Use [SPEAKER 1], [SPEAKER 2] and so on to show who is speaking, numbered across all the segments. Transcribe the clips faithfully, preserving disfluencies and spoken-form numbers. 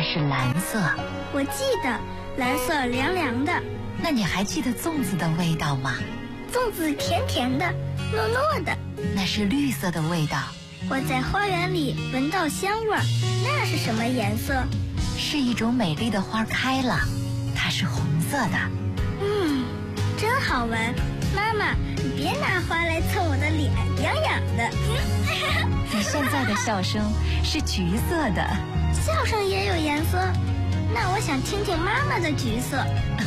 [SPEAKER 1] 是蓝色。
[SPEAKER 2] 我记得，蓝色凉凉的。
[SPEAKER 1] 那你还记得粽子的味道吗？
[SPEAKER 2] 粽子甜甜的，糯糯的。
[SPEAKER 1] 那是绿色的味道。
[SPEAKER 2] 我在花园里闻到香味儿，那是什么颜色？
[SPEAKER 1] 是一种美丽的花开了，它是红色的。
[SPEAKER 2] 嗯，真好闻。妈妈，你别拿花来蹭我的脸，痒痒的。
[SPEAKER 1] 你现在的笑声是橘色的。
[SPEAKER 2] 笑声也有颜色？那我想听听妈妈的橘色。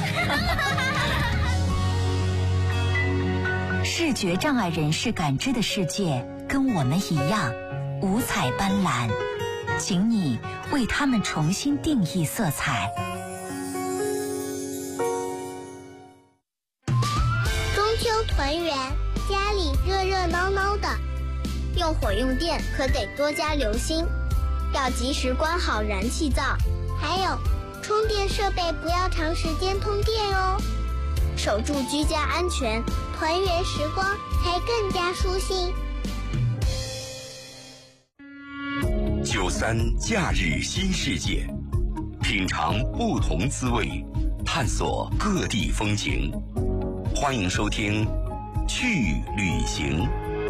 [SPEAKER 1] 视觉障碍人士感知的世界跟我们一样五彩斑斓，请你为他们重新定义色彩。
[SPEAKER 3] 中秋团圆，家里热热闹闹的，用火用电可得多加留心，要及时关好燃气灶，还有充电设备不要长时间通电哦。守住居家安全，团圆时光才更加舒心。
[SPEAKER 4] 九三假日新世界，品尝不同滋味，探索各地风情。欢迎收听《去旅行》。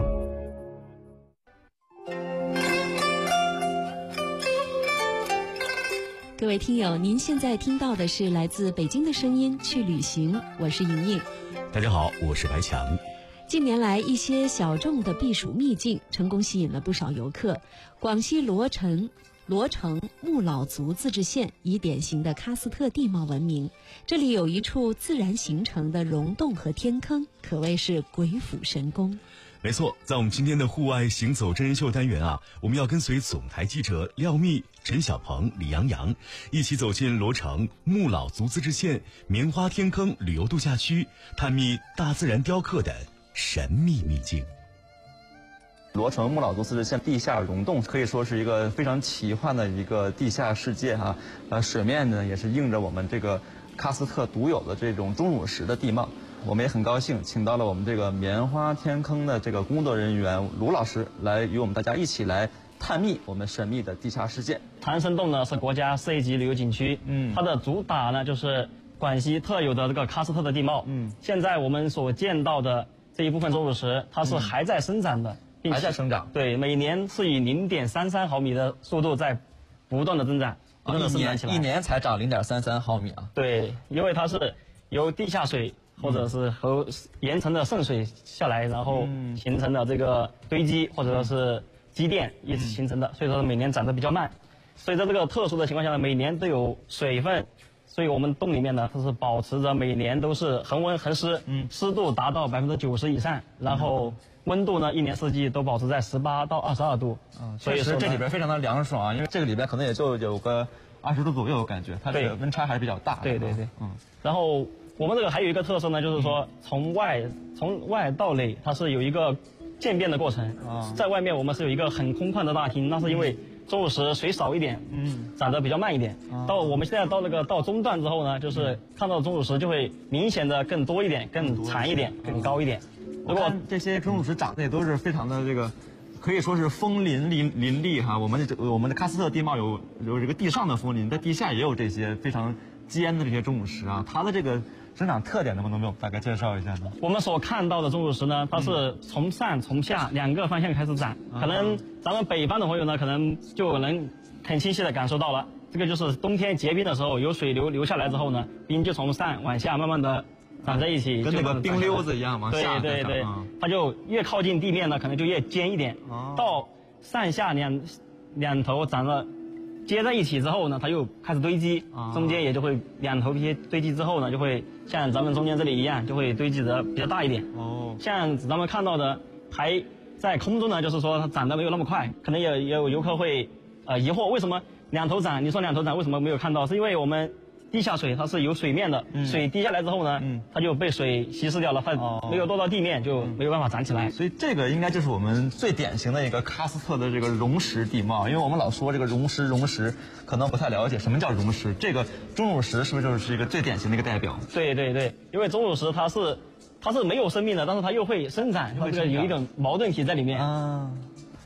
[SPEAKER 5] 各位听友，您现在听到的是来自北京的声音，去旅行，我是莹莹。
[SPEAKER 6] 大家好，我是白强。
[SPEAKER 5] 近年来，一些小众的避暑秘境成功吸引了不少游客。广西罗城罗城木老族自治县以典型的喀斯特地貌闻名，这里有一处自然形成的溶洞和天坑，可谓是鬼斧神工。
[SPEAKER 6] 没错，在我们今天的户外行走真人秀单元啊，我们要跟随总台记者廖密、陈小鹏、李阳阳一起走进罗城木老族自治县棉花天坑旅游度假区，探秘大自然雕刻的神秘秘境。
[SPEAKER 7] 罗城木老族自治县地下溶洞可以说是一个非常奇幻的一个地下世界哈、啊，呃，水面呢也是映着我们这个喀斯特独有的这种钟乳石的地貌。我们也很高兴，请到了我们这个棉花天坑的这个工作人员卢老师来与我们大家一起来探秘我们神秘的地下世界。
[SPEAKER 8] 唐僧洞呢是国家四 A 级旅游景区，嗯，它的主打呢就是广西特有的这个喀斯特的地貌，嗯，现在我们所见到的这一部分钟乳石，它是还在生长的，并且
[SPEAKER 7] 还在生长，
[SPEAKER 8] 对，每年是以零点三三毫米的速度在不断的增长，不断的生长起来，
[SPEAKER 7] 一年才长零点三三毫米啊。
[SPEAKER 8] 对，因为它是由地下水或者是和岩层的渗水下来，然后形成的这个堆积或者说是积淀一起形成的，所以说每年长得比较慢。所以在这个特殊的情况下呢，每年都有水分，所以我们洞里面呢，它是保持着每年都是恒温恒湿，嗯，湿度达到百分之九十以上，然后温度呢一年四季都保持在十八到二十二度。
[SPEAKER 7] 嗯，所以说这里边非常的凉爽啊，因为这个里边可能也就有个二十度左右的感觉，它这个温差还是比较大的。
[SPEAKER 8] 对对对，嗯，然后我们这个还有一个特色呢，就是说从外从外到内，它是有一个渐变的过程。啊，在外面我们是有一个很空旷的大厅，那是因为钟乳石水少一点，嗯，长得比较慢一点。啊，到我们现在到那个到中段之后呢，就是看到钟乳石就会明显的更多一点、更长一点、更高一点。
[SPEAKER 7] 如果这些钟乳石长得也都是非常的这个，可以说是枫林林林立哈。我们这我们的喀斯特地貌有有这个地上的枫林，在地下也有这些非常尖的这些钟乳石啊，它的这个生长特点能不能给我们大概介绍一下呢？
[SPEAKER 8] 我们所看到的钟乳石呢，它是从上从下两个方向开始长，嗯，可能咱们北方的朋友呢，可能就能很清晰的感受到了，这个就是冬天结冰的时候，有水流流下来之后呢，冰就从上往下慢慢的长在一起，
[SPEAKER 7] 跟那个冰溜子一样往下。
[SPEAKER 8] 对对对，嗯，它就越靠近地面呢，可能就越尖一点，哦，到上下两两头长了接在一起之后呢，它又开始堆积，啊，中间也就会两头皮堆积之后呢，就会像咱们中间这里一样，就会堆积得比较大一点。哦，像咱们看到的还在空中呢，就是说它长得没有那么快，可能也也有游客会呃疑惑，为什么两头长？你说两头长为什么没有看到？是因为我们地下水它是有水面的，嗯，水滴下来之后呢，嗯，它就被水稀释掉了，它没有落到地面，就没有办法长起来。
[SPEAKER 7] 所以这个应该就是我们最典型的一个喀斯特的这个溶石地貌，因为我们老说这个溶石溶石，可能不太了解什么叫溶石。这个钟乳石是不是就是一个最典型的一个代表？
[SPEAKER 8] 对对对，因为钟乳石它是它是没有生命的，但是它又会生长，它这个有一种矛盾体在里面。啊，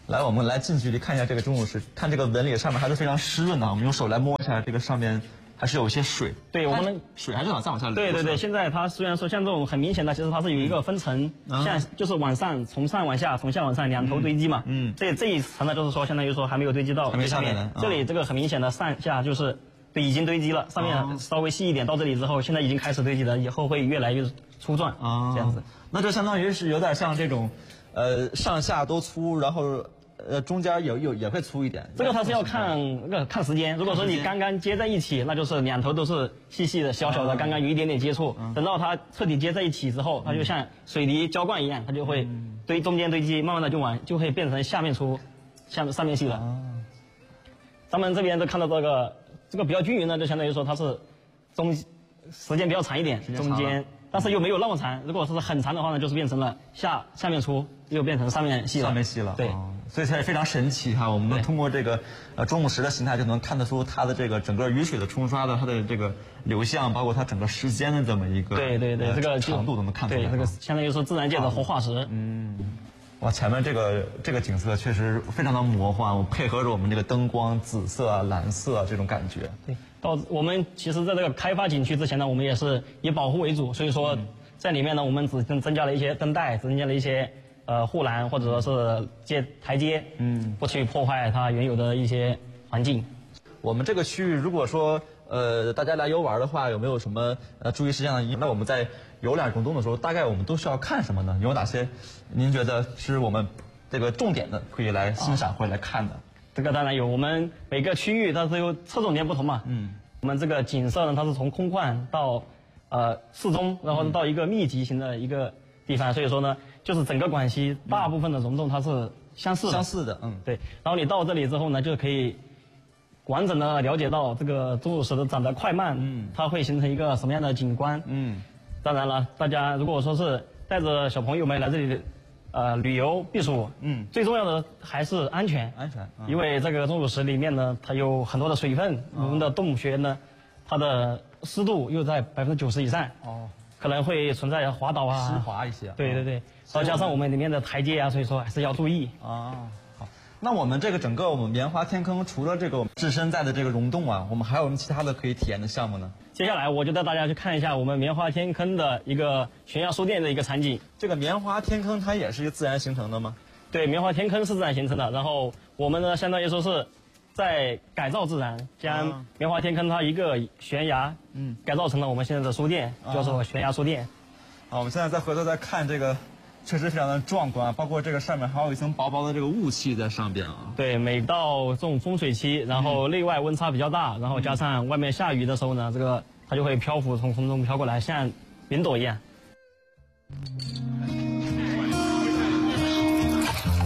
[SPEAKER 7] 来，我们来近距离看一下这个钟乳石，看这个纹理上面还是非常湿润的。我们用手来摸一下，这个上面还是有一些水。
[SPEAKER 8] 对，我们
[SPEAKER 7] 水还是往再往下流。
[SPEAKER 8] 对对对，现在它虽然说像这种很明显的，其实它是有一个分层，
[SPEAKER 7] 嗯、
[SPEAKER 8] 像就是往上，从上往下，从下往上两头堆积嘛。嗯。这这一层呢，就是说相当于说还没有堆积到
[SPEAKER 7] 还没下面来。
[SPEAKER 8] 这里这个很明显的上下就是对已经堆积了，上面稍微细一点，到这里之后，现在已经开始堆积了，以后会越来越粗壮啊，这样子。
[SPEAKER 7] 那这相当于是有点像这种，呃，上下都粗，然后。呃，中间有有也会粗一点，
[SPEAKER 8] 这个它是要看那个看时间。如果说你刚刚接在一起，那就是两头都是细细的、小小的，刚刚有一点点接触。等到它彻底接在一起之后，它就像水泥浇灌一样，它就会堆中间堆积，慢慢的就往就会变成下面粗，下面上面细了。咱们这边都看到这个这个比较均匀的，就相当于说它是中时间比较长一点，中间。但是又没有那么长，如果是很长的话呢，就是变成了下下面粗，又变成上面细了。
[SPEAKER 7] 上面细了，
[SPEAKER 8] 对，
[SPEAKER 7] 哦、所以它也非常神奇哈。我们能通过这个呃钟乳石的形态，就能看得出它的这个整个雨水的冲刷的它的这个流向，包括它整个时间的这么一个
[SPEAKER 8] 对对对，
[SPEAKER 7] 呃、
[SPEAKER 8] 这个
[SPEAKER 7] 长度都能看出来。
[SPEAKER 8] 对，这个相当于是自然界的活化石。
[SPEAKER 7] 嗯，哇，前面这个这个景色确实非常的魔幻，配合着我们这个灯光紫色啊、蓝色啊这种感觉。
[SPEAKER 8] 对，到我们其实在这个开发景区之前呢，我们也是以保护为主，所以说。嗯在里面呢，我们只增增加了一些灯带，增加了一些呃护栏或者说是阶台阶，嗯，不去破坏它原有的一些环境。
[SPEAKER 7] 我们这个区域，如果说呃大家来游玩的话，有没有什么呃注意事项？那我们在游览溶洞的时候，大概我们都需要看什么呢？有哪些您觉得是我们这个重点的可以来欣赏或者来看的？啊、
[SPEAKER 8] 这个当然有，我们每个区域它是有侧重点不同嘛，嗯，我们这个景色呢，它是从空旷到呃，适中，然后到一个密集型的一个地方，所以说呢，就是整个广西大部分的溶洞它是相似的，
[SPEAKER 7] 相似的，嗯，
[SPEAKER 8] 对。然后你到这里之后呢，就可以完整的了解到这个钟乳石的长得快慢，嗯，它会形成一个什么样的景观，嗯。当然了，大家如果说是带着小朋友们来这里，呃，旅游避暑，嗯，最重要的还是安全，
[SPEAKER 7] 安全，
[SPEAKER 8] 嗯、因为这个钟乳石里面呢，它有很多的水分，我们的洞穴呢，它的湿度又在百分之九十以上，哦，可能会存在滑倒啊，
[SPEAKER 7] 湿滑一些。
[SPEAKER 8] 对对对，再加上我们里面的台阶啊，所以说还是要注意
[SPEAKER 7] 啊。好，那我们这个整个我们棉花天坑，除了这个我们置身在的这个溶洞啊，我们还有什么其他的可以体验的项目呢？
[SPEAKER 8] 接下来我就带大家去看一下我们棉花天坑的一个悬崖书店的一个场景。
[SPEAKER 7] 这个棉花天坑它也是一个自然形成的吗？
[SPEAKER 8] 对，棉花天坑是自然形成的，然后我们呢，相当于说是。在改造自然，将棉花天坑它一个悬崖，嗯，改造成了我们现在的书店，叫做悬崖书店。
[SPEAKER 7] 啊，我们现在再回头再看这个，确实非常的壮观，包括这个上面还有一层薄薄的这个雾气在上边啊。
[SPEAKER 8] 对，每到这种风水期，然后内外温差比较大，然后加上外面下雨的时候呢，这个它就会漂浮从空中飘过来，像云朵一样。